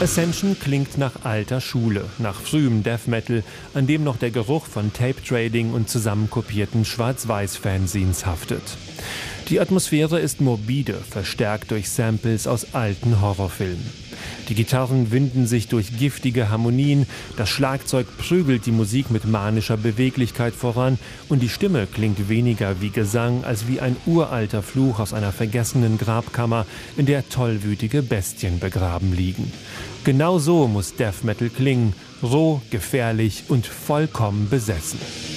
Ascension klingt nach alter Schule, nach frühem Death Metal, an dem noch der Geruch von Tape-Trading und zusammenkopierten Schwarz-Weiß-Fanzines haftet. Die Atmosphäre ist morbide, verstärkt durch Samples aus alten Horrorfilmen. Die Gitarren winden sich durch giftige Harmonien, das Schlagzeug prügelt die Musik mit manischer Beweglichkeit voran und die Stimme klingt weniger wie Gesang als wie ein uralter Fluch aus einer vergessenen Grabkammer, in der tollwütige Bestien begraben liegen. Genau so muss Death Metal klingen, roh, gefährlich und vollkommen besessen.